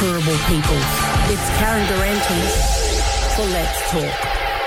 Turrbal peoples. It's Karen Durante for Let's Talk.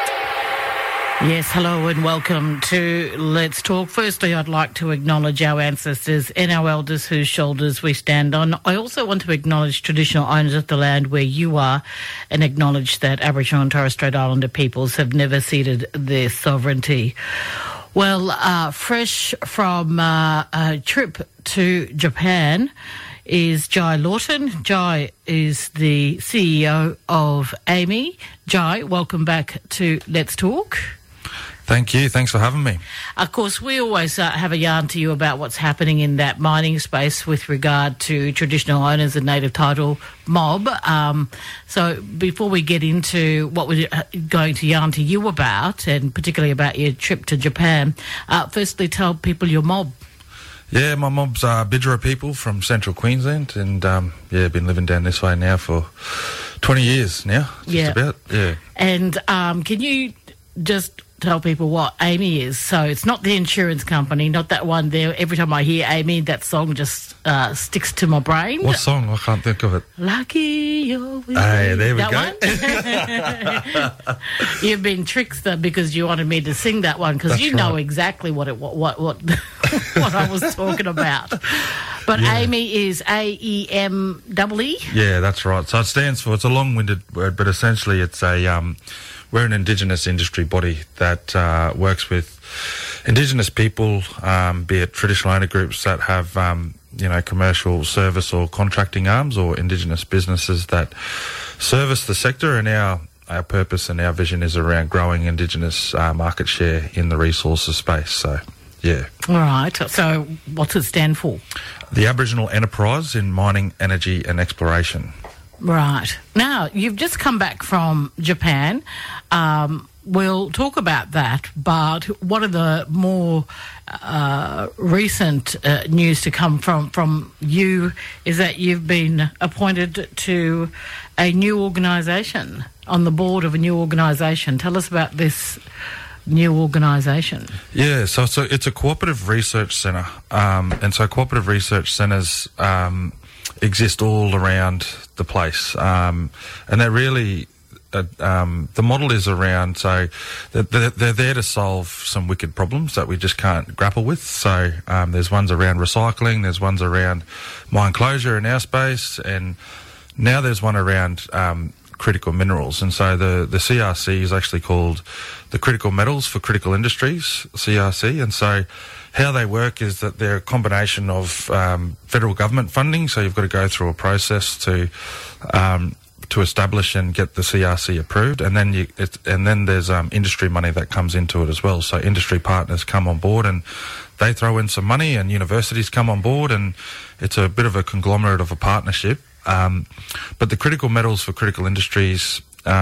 Yes, hello and welcome to Let's Talk. Firstly, I'd like to acknowledge our ancestors and our elders whose shoulders we stand on. I also want to acknowledge traditional owners of the land where you are and acknowledge that Aboriginal and Torres Strait Islander peoples have never ceded their sovereignty. Well, fresh from a trip to Japan is Jai Lawton. Jai is the CEO of AAMI. Jai, welcome back to Let's Talk. Thank you. Thanks for having me. Of course, we always have a yarn to you about what's happening in that mining space with regard to traditional owners and native title mob. So before we get into what we're going to yarn to you about, and particularly about your trip to Japan, firstly tell people your mob. Yeah, my mob's Bidjara people from central Queensland, and been living down this way now for 20 years now, just about. Yeah. And can you just tell people what AAMI is? So it's not the insurance company, not that one there. Every time I hear AAMI, that song just sticks to my brain. What song? I can't think of it. Lucky you're with me. Hey, there we That go. one? You've been trickster because you wanted me to sing that one because you know exactly what what I was talking about. But AAMI is AEMEE? Yeah, that's right. So it stands for, it's a long-winded word, but essentially it's a... we're an Indigenous industry body that works with Indigenous people, be it traditional owner groups that have, commercial service or contracting arms, or Indigenous businesses that service the sector. And our purpose and our vision is around growing Indigenous market share in the resources space. So, yeah. All right. So what's it stand for? The Aboriginal Enterprise in Mining, Energy and Exploration. Right. Now, you've just come back from Japan. We'll talk about that, but one of the more recent news to come from you is that you've been appointed to a new organisation, on the board of a new organisation. Tell us about this new organisation. Yeah, so it's a cooperative research centre, and so cooperative research centres exist all around the place, and they're really the model is around, so they're there to solve some wicked problems that we just can't grapple with. So there's ones around recycling, there's ones around mine closure in our space, and now there's one around critical minerals. And so the CRC is actually called the Critical Metals for Critical Industries, CRC. And so how they work is that they're a combination of federal government funding, so you've got to go through a process to establish and get the CRC approved, and then there's industry money that comes into it as well. So industry partners come on board and they throw in some money, and universities come on board, and it's a bit of a conglomerate of a partnership. But the Critical Metals for Critical Industries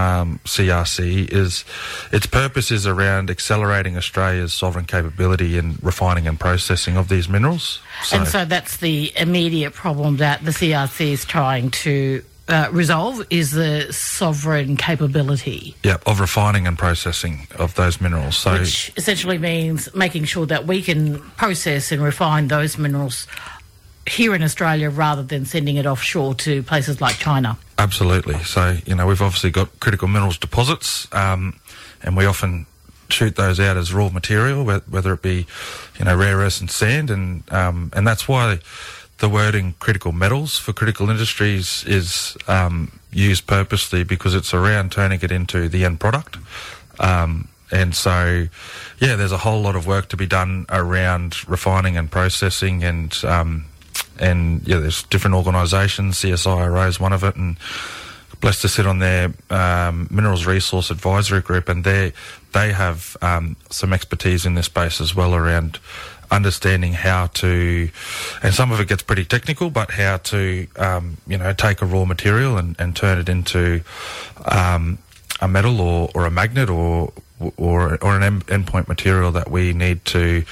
CRC its purpose is around accelerating Australia's sovereign capability in refining and processing of these minerals. And so that's the immediate problem that the CRC is trying to resolve, is the sovereign capability. Yeah, of refining and processing of those minerals. So, which essentially means making sure that we can process and refine those minerals here in Australia rather than sending it offshore to places like China. Absolutely. So, we've obviously got critical minerals deposits, and we often shoot those out as raw material, whether it be, rare earths and sand, and that's why the wording critical metals for critical industries is used purposely, because it's around turning it into the end product. And so, there's a whole lot of work to be done around refining and processing, and there's different organisations. CSIRO is one of it, and blessed to sit on their Minerals Resource Advisory Group, and they have some expertise in this space as well around understanding how to, and some of it gets pretty technical, but how to, take a raw material and turn it into a metal or a magnet or an endpoint material that we need to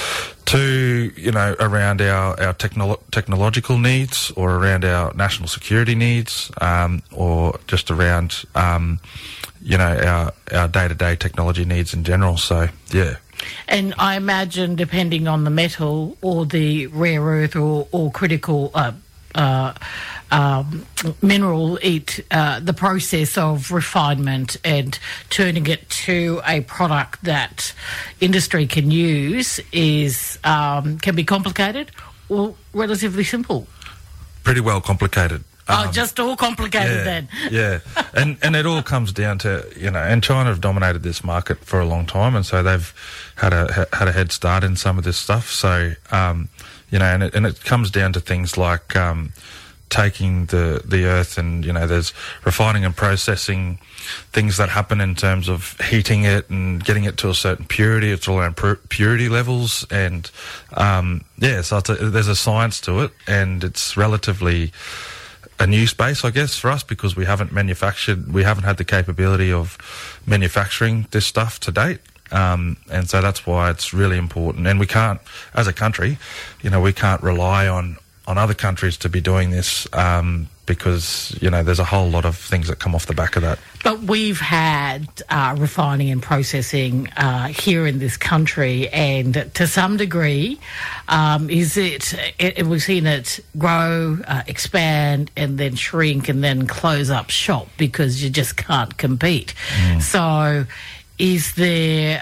around our technological needs, or around our national security needs, or just around our day-to-day technology needs in general. So And I imagine, depending on the metal or the rare earth or critical mineral, the process of refinement and turning it to a product that industry can use can be complicated or relatively simple? Pretty well complicated. Just all complicated then. Yeah, and it all comes down to, and China have dominated this market for a long time, and so they've had a head start in some of this stuff. So, and it comes down to things like taking the earth and, there's refining and processing, things that happen in terms of heating it and getting it to a certain purity. It's all around purity levels, and so there's a science to it, and it's relatively a new space, I guess, for us, because we haven't had the capability of manufacturing this stuff to date. And so that's why it's really important. And we can't, as a country, we can't rely on other countries to be doing this, because, there's a whole lot of things that come off the back of that. But we've had refining and processing here in this country, and to some degree, we've seen it grow, expand, and then shrink, and then close up shop because you just can't compete. So is there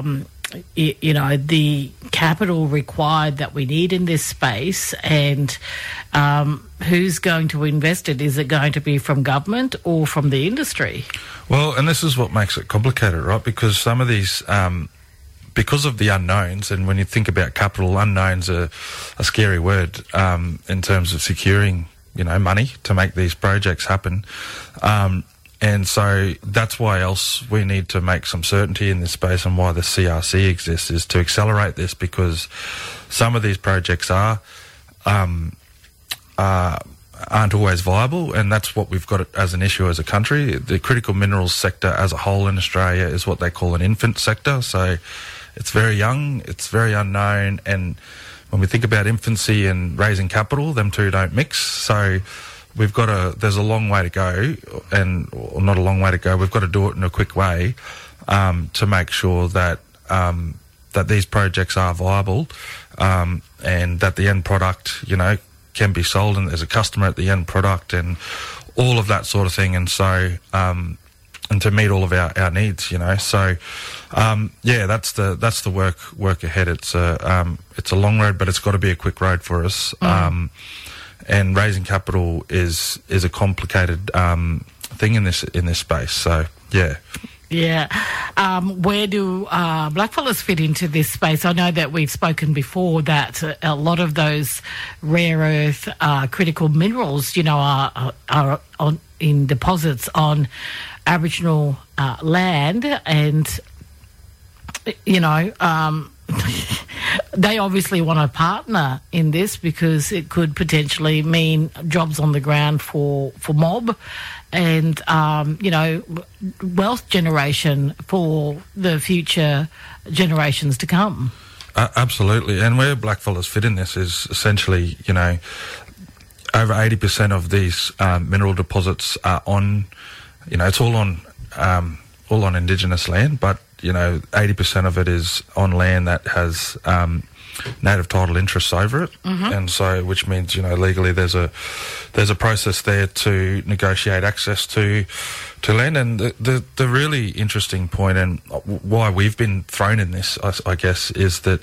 the capital required that we need in this space, and who's going to invest it? Is it going to be from government or from the industry? Well, and this is what makes it complicated, right? Because some of these, because of the unknowns, and when you think about capital, unknowns are a scary word in terms of securing, money to make these projects happen. And so that's why else we need to make some certainty in this space, and why the CRC exists is to accelerate this, because some of these projects aren't always viable, and that's what we've got as an issue as a country. The critical minerals sector as a whole in Australia is what they call an infant sector. So it's very young, it's very unknown, and when we think about infancy and raising capital, them two don't mix. So there's a long way to go, or not a long way to go. We've got to do it in a quick way to make sure that that these projects are viable, and that the end product, can be sold, and there's a customer at the end product, and all of that sort of thing. And so, and to meet all of our needs, So, that's the work ahead. It's a long road, but it's got to be a quick road for us. And raising capital is a complicated thing in this space. So, yeah. Yeah. Where do blackfellas fit into this space? I know that we've spoken before that a lot of those rare earth critical minerals, are in deposits on Aboriginal land, and, they obviously want to partner in this because it could potentially mean jobs on the ground for mob, and wealth generation for the future generations to come. Absolutely, and where blackfellas fit in this is essentially, over 80% of these mineral deposits are on, it's all on Indigenous land, but 80% of it is on land that has native title interests over it, and so which means legally there's a process there to negotiate access to land. And the really interesting point, and why we've been thrown in this, I guess, is that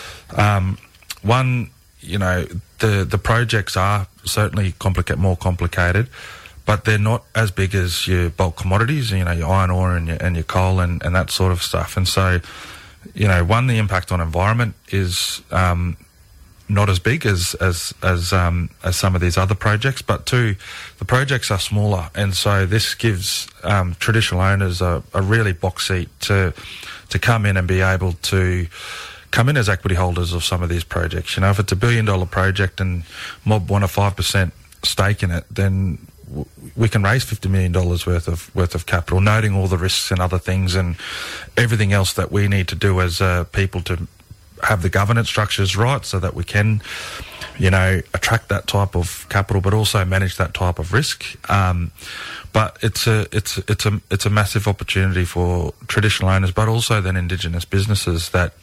the projects are certainly more complicated, but they're not as big as your bulk commodities, your iron ore and your coal and that sort of stuff. And so, one, the impact on environment is not as big as some of these other projects, but two, the projects are smaller, and so this gives traditional owners a really box seat to come in and be able to come in as equity holders of some of these projects. If it's $1 billion project and mob want a 5% stake in it, then we can raise $50 million worth of capital, noting all the risks and other things and everything else that we need to do as people to have the governance structures right, so that we can, attract that type of capital, but also manage that type of risk. But it's a massive opportunity for traditional owners, but also then Indigenous businesses that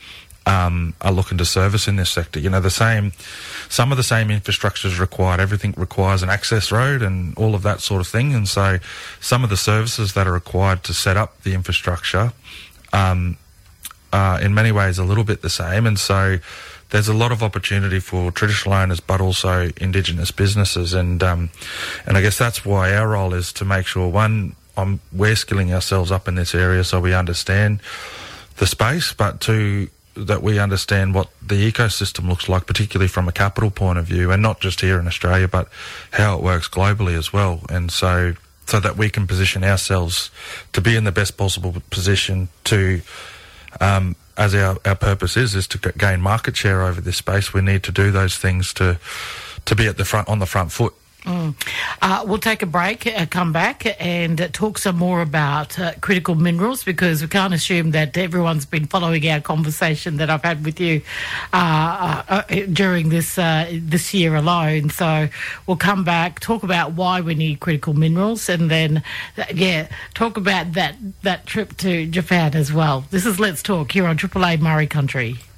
are looking to service in this sector. You know, some of the same infrastructure is required. Everything requires an access road and all of that sort of thing. And so some of the services that are required to set up the infrastructure are in many ways a little bit the same. And so there's a lot of opportunity for traditional owners, but also Indigenous businesses. And I guess that's why our role is to make sure, one, we're skilling ourselves up in this area so we understand the space, but two, that we understand what the ecosystem looks like, particularly from a capital point of view, and not just here in Australia, but how it works globally as well. And so that we can position ourselves to be in the best possible position to, as our purpose is to gain market share over this space. We need to do those things to be at the front, on the front foot. We'll take a break, come back and talk some more about critical minerals, because we can't assume that everyone's been following our conversation that I've had with you during this year alone. So we'll come back, talk about why we need critical minerals, and then, talk about that trip to Japan as well. This is Let's Talk here on Triple A Murray Country.